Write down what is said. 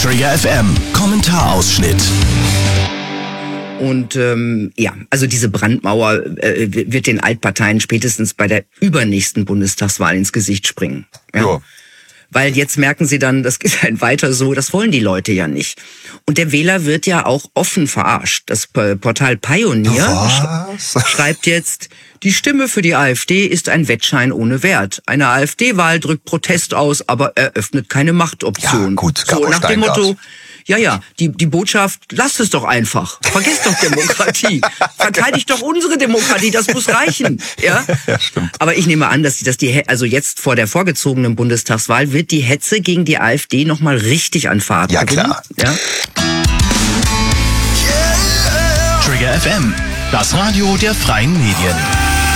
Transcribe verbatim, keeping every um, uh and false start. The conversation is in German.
Trigger F M, Kommentarausschnitt. Und ähm, ja, also diese Brandmauer äh, wird den Altparteien spätestens bei der übernächsten Bundestagswahl ins Gesicht springen. Ja. Jo. Weil jetzt merken sie dann, das geht halt weiter so, das wollen die Leute ja nicht. Und der Wähler wird ja auch offen verarscht. Das Portal Pioneer Was? schreibt jetzt, die Stimme für die AfD ist ein Wettschein ohne Wert. Eine AfD-Wahl drückt Protest aus, aber eröffnet keine Machtoption. Ja, gut, so nach dem Motto, ja, ja, die, die Botschaft, lasst es doch einfach. Vergesst doch Demokratie. Verteidigt doch unsere Demokratie, das muss reichen. Ja? Ja, stimmt. Aber ich nehme an, dass die, dass die, also jetzt vor der vorgezogenen Bundestagswahl wird die Hetze gegen die AfD nochmal richtig an Fahrt Ja, gewinnen. klar. Ja? Trigger F M, das Radio der freien Medien.